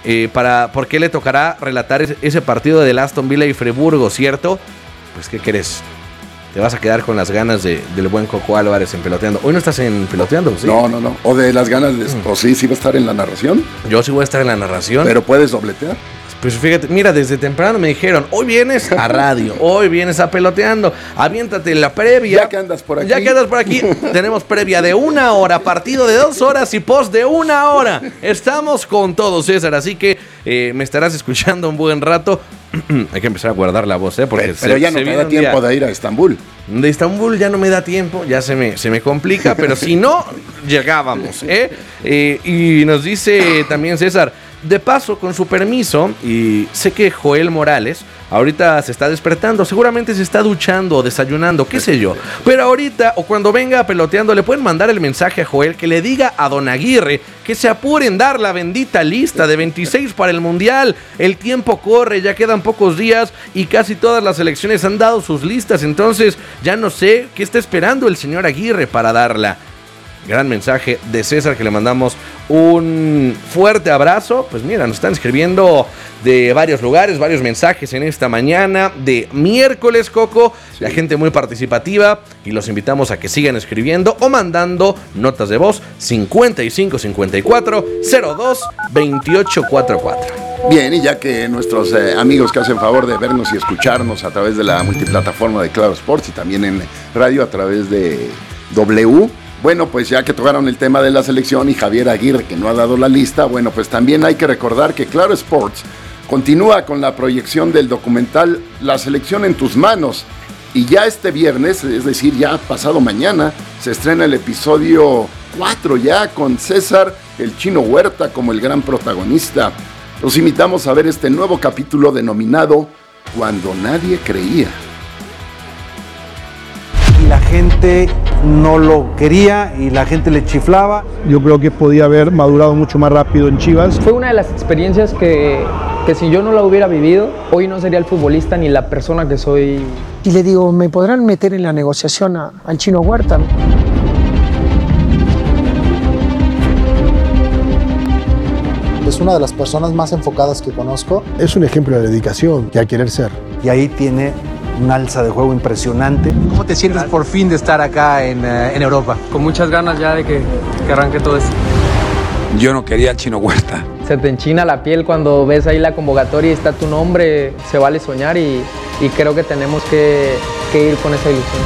Speaker 2: eh, para por qué le tocará relatar ese, ese partido del Aston Villa y Friburgo, ¿cierto? Pues, ¿qué crees? Te vas a quedar con las ganas de, del buen Coco Álvarez en Peloteando. Hoy no estás en Peloteando, ¿sí?
Speaker 3: No, no, no. O de las ganas de... Mm. ¿O sí, sí va a estar en la narración?
Speaker 2: Yo sí voy a estar en la narración.
Speaker 3: ¿Pero puedes dobletear?
Speaker 2: Pues fíjate, mira, desde temprano me dijeron, hoy vienes a radio, hoy vienes a Peloteando, aviéntate la previa.
Speaker 3: Ya que andas por aquí.
Speaker 2: Ya que andas por aquí, tenemos previa de una hora, partido de dos horas y post de una hora. Estamos con todo, César, así que eh, me estarás escuchando un buen rato. Hay que empezar a guardar la voz, ¿eh? Porque
Speaker 3: pero, pero
Speaker 2: se,
Speaker 3: ya no
Speaker 2: se
Speaker 3: te da tiempo día. de ir a Estambul.
Speaker 2: De Estambul ya no me da tiempo, ya se me, se me complica, pero si no, llegábamos, ¿eh? eh y nos dice también César, de paso, con su permiso, y sé que Joel Morales ahorita se está despertando, seguramente se está duchando o desayunando, qué sé yo. Pero ahorita, o cuando venga Peloteando, le pueden mandar el mensaje a Joel que le diga a Don Aguirre que se apure en dar la bendita lista de veintiséis para el Mundial. El tiempo corre, ya quedan pocos días y casi todas las selecciones han dado sus listas, entonces ya no sé qué está esperando el señor Aguirre para darla. Gran mensaje de César, que le mandamos un fuerte abrazo. Pues mira, nos están escribiendo de varios lugares, varios mensajes en esta mañana de miércoles, Coco. Sí. La gente muy participativa y los invitamos a que sigan escribiendo o mandando notas de voz cincuenta y cinco cincuenta y cuatro cero dos veintiocho cuarenta y cuatro.
Speaker 3: Bien, y ya que nuestros eh, amigos que hacen favor de vernos y escucharnos a través de la multiplataforma de Claro Sports y también en radio a través de W... Bueno, pues ya que tocaron el tema de la selección y Javier Aguirre, que no ha dado la lista, bueno, pues también hay que recordar que Claro Sports continúa con la proyección del documental La Selección en Tus Manos. Y ya este viernes, es decir, ya pasado mañana, se estrena el episodio cuatro ya con César el Chino Huerta como el gran protagonista. Los invitamos a ver este nuevo capítulo denominado Cuando Nadie Creía.
Speaker 14: Y la gente no lo quería y la gente le chiflaba.
Speaker 15: Yo creo que podía haber madurado mucho más rápido en Chivas.
Speaker 16: Fue una de las experiencias que, que si yo no la hubiera vivido, hoy no sería el futbolista ni la persona que soy.
Speaker 17: Y le digo, ¿me podrán meter en la negociación a, al Chino Huerta?
Speaker 18: Es una de las personas más enfocadas que conozco.
Speaker 15: Es un ejemplo de dedicación y a querer ser.
Speaker 14: Y ahí tiene un alza de juego impresionante.
Speaker 19: ¿Cómo te sientes por fin de estar acá en, uh, en Europa?
Speaker 16: Con muchas ganas ya de que, que arranque todo esto.
Speaker 20: Yo no quería al Chino Huerta.
Speaker 16: Se te enchina la piel cuando ves ahí la convocatoria y está tu nombre, se vale soñar y, y creo que tenemos que, que ir con esa ilusión.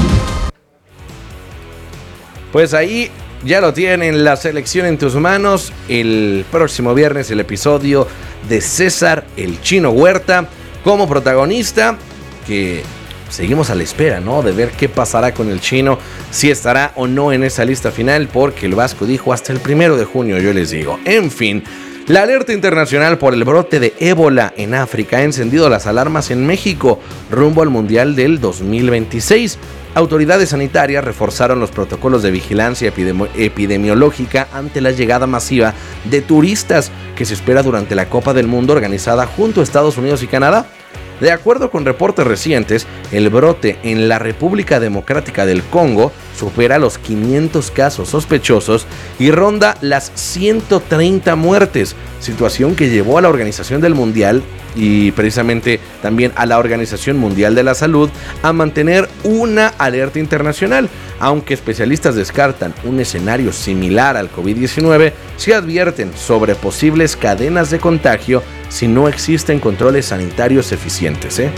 Speaker 2: Pues ahí ya lo tienen, La Selección en Tus Manos. El próximo viernes el episodio de César el Chino Huerta como protagonista, que seguimos a la espera, ¿no? De ver qué pasará con el Chino, si estará o no en esa lista final, porque el Vasco dijo hasta el primero de junio, yo les digo. En fin, la alerta internacional por el brote de ébola en África ha encendido las alarmas en México rumbo al Mundial del dos mil veintiséis. Autoridades sanitarias reforzaron los protocolos de vigilancia epidemi- epidemiológica ante la llegada masiva de turistas que se espera durante la Copa del Mundo organizada junto a Estados Unidos y Canadá. De acuerdo con reportes recientes, el brote en la República Democrática del Congo supera los quinientos casos sospechosos y ronda las ciento treinta muertes, situación que llevó a la organización del Mundial y precisamente también a la Organización Mundial de la Salud a mantener una alerta internacional. Aunque especialistas descartan un escenario similar al COVID diecinueve, se advierten sobre posibles cadenas de contagio si no existen controles sanitarios eficientes, ¿eh?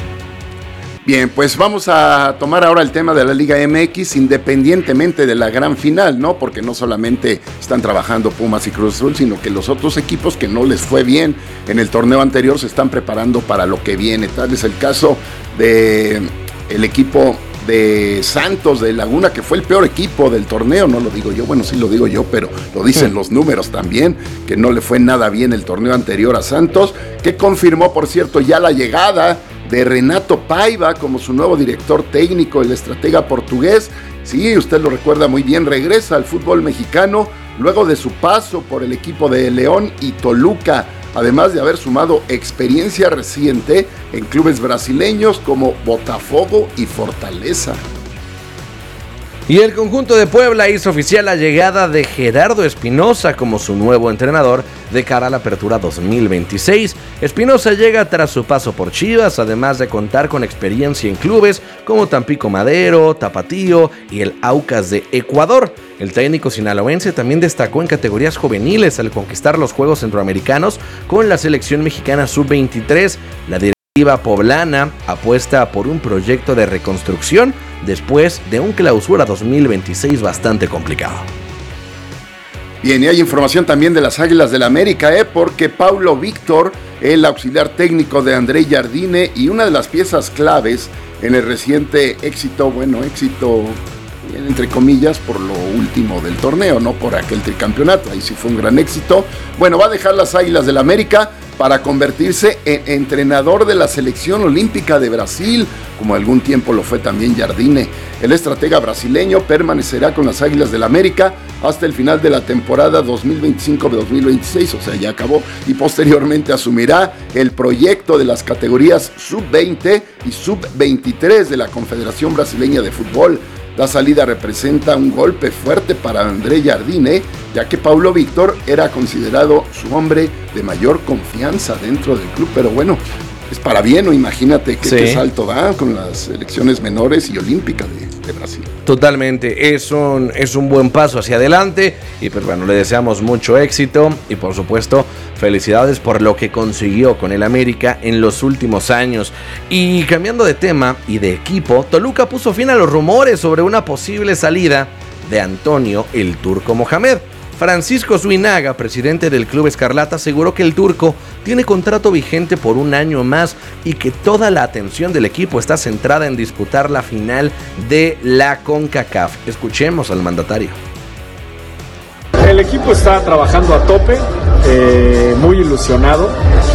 Speaker 3: Bien, pues vamos a tomar ahora el tema de la Liga M X, independientemente de la gran final, ¿no? Porque no solamente están trabajando Pumas y Cruz Azul, sino que los otros equipos que no les fue bien en el torneo anterior se están preparando para lo que viene. Tal es el caso de el equipo de Santos de Laguna, que fue el peor equipo del torneo, no lo digo yo, bueno, sí lo digo yo, pero lo dicen los números también, que no le fue nada bien el torneo anterior a Santos, que confirmó, por cierto, ya la llegada de Renato Paiva como su nuevo director técnico, el estratega portugués. Sí, usted lo recuerda muy bien, regresa al fútbol mexicano luego de su paso por el equipo de León y Toluca, además de haber sumado experiencia reciente en clubes brasileños como Botafogo y Fortaleza.
Speaker 2: Y el conjunto de Puebla hizo oficial la llegada de Gerardo Espinosa como su nuevo entrenador de cara a la apertura dos mil veintiséis. Espinosa llega tras su paso por Chivas, además de contar con experiencia en clubes como Tampico Madero, Tapatío y el Aucas de Ecuador. El técnico sinaloense también destacó en categorías juveniles al conquistar los Juegos Centroamericanos con la selección mexicana sub veintitrés. La directiva poblana apuesta por un proyecto de reconstrucción después de un clausura dos mil veintiséis bastante complicado.
Speaker 3: Bien, y hay información también de las Águilas del América, ¿eh? porque Paulo Víctor, el auxiliar técnico de André Jardine y una de las piezas claves en el reciente éxito, bueno, éxito entre comillas, por lo último del torneo, no por aquel tricampeonato, ahí sí fue un gran éxito. Bueno, va a dejar las Águilas del América para convertirse en entrenador de la selección olímpica de Brasil, como algún tiempo lo fue también Jardine. El estratega brasileño permanecerá con las Águilas del América hasta el final de la temporada dos mil veinticinco dos mil veintiséis, o sea, ya acabó, y posteriormente asumirá el proyecto de las categorías sub veinte y sub veintitrés de la Confederación Brasileña de Fútbol. La salida representa un golpe fuerte para André Jardine, ya que Paulo Víctor era considerado su hombre de mayor confianza dentro del club, pero bueno, es para bien, ¿no? Imagínate qué, sí. qué salto da con las selecciones menores y olímpicas de, de Brasil.
Speaker 2: Totalmente, es un, es un buen paso hacia adelante y pues bueno, le deseamos mucho éxito y por supuesto felicidades por lo que consiguió con el América en los últimos años. Y cambiando de tema y de equipo, Toluca puso fin a los rumores sobre una posible salida de Antonio el Turco Mohamed. Francisco Zuinaga, presidente del Club Escarlata, aseguró que el turco tiene contrato vigente por un año más y que toda la atención del equipo está centrada en disputar la final de la CONCACAF. Escuchemos al mandatario.
Speaker 21: El equipo está trabajando a tope, eh, muy ilusionado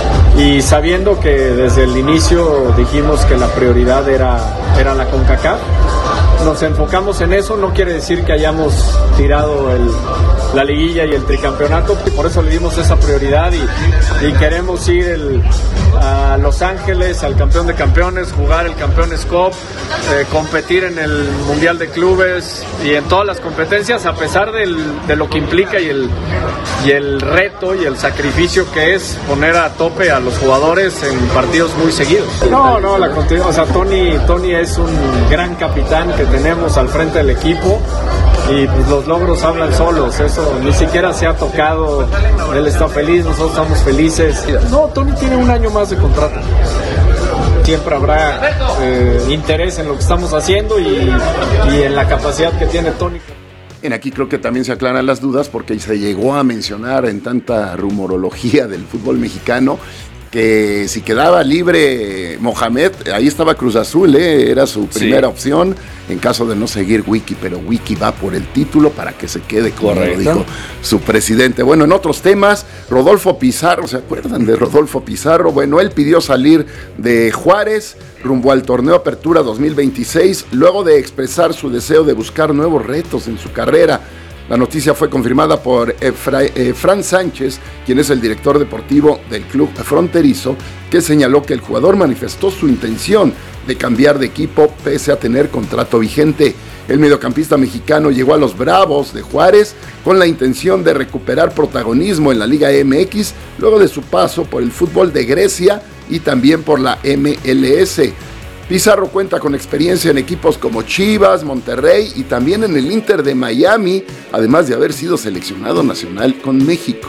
Speaker 21: y sabiendo que desde el inicio dijimos que la prioridad era, era la CONCACAF. Nos enfocamos en eso, no quiere decir que hayamos tirado el, la liguilla y el tricampeonato, y por eso le dimos esa prioridad y, y queremos ir el, a Los Ángeles, al campeón de campeones, jugar el Campeones Cup, eh, competir en el Mundial de Clubes y en todas las competencias, a pesar del, de lo que implica y el, y el reto y el sacrificio que es poner a tope a los jugadores en partidos muy seguidos. No, no, la continuidad, o sea, Tony, Tony es un gran capitán que tenemos al frente del equipo y pues, los logros hablan solos, eso ni siquiera se ha tocado, él está feliz, nosotros estamos felices. No, Tony tiene un año más de contrato, siempre habrá eh, interés en lo que estamos haciendo y, y en la capacidad que tiene Tony.
Speaker 3: En aquí creo que también se aclaran las dudas porque se llegó a mencionar en tanta rumorología del fútbol mexicano que si quedaba libre Mohamed, ahí estaba Cruz Azul, ¿eh? Era su primera sí. opción en caso de no seguir Wiki, pero Wiki va por el título para que se quede, como lo dijo su presidente. Bueno, en otros temas, Rodolfo Pizarro, ¿se acuerdan de Rodolfo Pizarro? Bueno, él pidió salir de Juárez rumbo al torneo Apertura dos mil veintiséis, luego de expresar su deseo de buscar nuevos retos en su carrera. La noticia fue confirmada por Efra, eh, Fran Sánchez, quien es el director deportivo del club fronterizo, que señaló que el jugador manifestó su intención de cambiar de equipo pese a tener contrato vigente. El mediocampista mexicano llegó a los Bravos de Juárez con la intención de recuperar protagonismo en la Liga M X luego de su paso por el fútbol de Grecia y también por la M L S. Pizarro cuenta con experiencia en equipos como Chivas, Monterrey y también en el Inter de Miami, además de haber sido seleccionado nacional con México.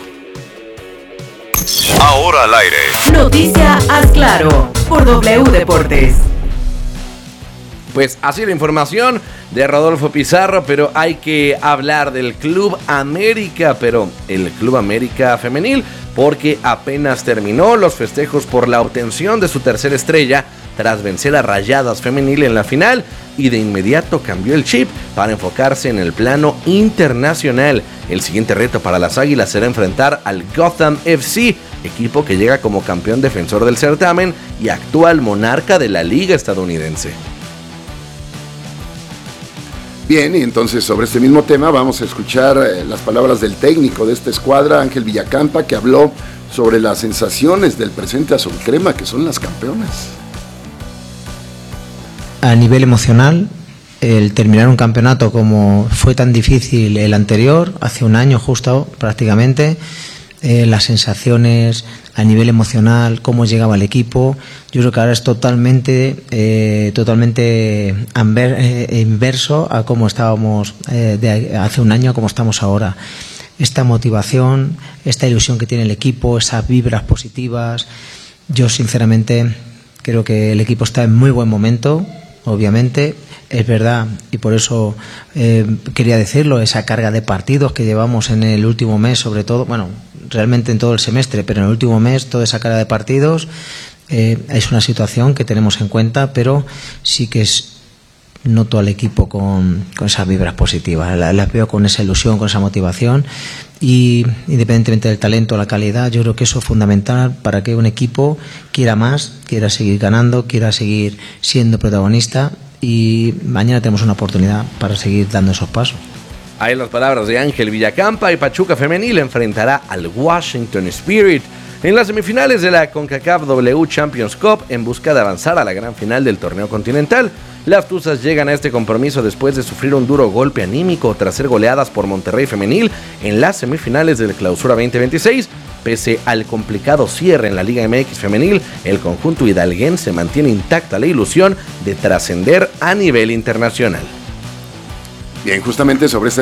Speaker 4: Ahora al aire.
Speaker 1: Noticia Haz Claro por W Deportes.
Speaker 2: Pues así la información de Rodolfo Pizarro, pero hay que hablar del Club América, pero el Club América femenil, porque apenas terminó los festejos por la obtención de su tercera estrella tras vencer a Rayadas Femenil en la final y de inmediato cambió el chip para enfocarse en el plano internacional. El siguiente reto para las Águilas será enfrentar al Gotham F C, equipo que llega como campeón defensor del certamen y actual monarca de la liga estadounidense.
Speaker 3: Bien, y entonces sobre este mismo tema vamos a escuchar eh, las palabras del técnico de esta escuadra, Ángel Villacampa, que habló sobre las sensaciones del presente azul crema, que son las campeonas.
Speaker 22: A nivel emocional,
Speaker 5: el terminar un campeonato como fue tan difícil el anterior, hace un año justo prácticamente, eh, las sensaciones a nivel emocional, cómo llegaba el equipo, yo creo que ahora es totalmente eh, totalmente amber, eh, inverso a cómo estábamos eh, de hace un año a cómo estamos ahora. Esta motivación, esta ilusión que tiene el equipo, esas vibras positivas, yo sinceramente creo que el equipo está en muy buen momento, obviamente. Es verdad, y por eso eh, quería decirlo, esa carga de partidos que llevamos en el último mes, sobre todo, bueno, realmente en todo el semestre, pero en el último mes, toda esa carga de partidos eh, es una situación que tenemos en cuenta, pero sí que es, noto al equipo con, con esas vibras positivas, las, las veo con esa ilusión, con esa motivación, y independientemente del talento, la calidad, yo creo que eso es fundamental para que un equipo quiera más, quiera seguir ganando, quiera seguir siendo protagonista, y mañana tenemos una oportunidad para seguir dando esos pasos.
Speaker 2: Ahí las palabras de Ángel Villacampa, y Pachuca Femenil enfrentará al Washington Spirit en las semifinales de la CONCACAF W Champions Cup en busca de avanzar a la gran final del torneo continental. Las Tuzas llegan a este compromiso después de sufrir un duro golpe anímico tras ser goleadas por Monterrey Femenil en las semifinales del Clausura veinte veintiséis. Pese al complicado cierre en la Liga M X Femenil, el conjunto hidalguense mantiene intacta la ilusión de trascender a nivel internacional.
Speaker 3: Bien, justamente sobre este